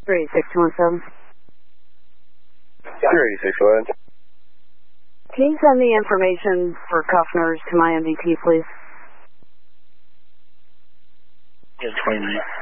38617. 386, go ahead. Can you send the information for Kuffner's to my MDT, please? Yeah, 29.